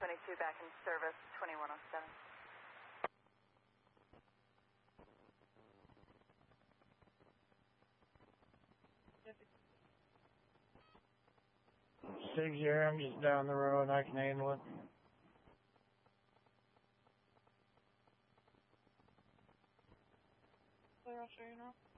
22 back in service, 2107. Sig here, I'm just down the road, I can handle it. Clear, I'll show you now.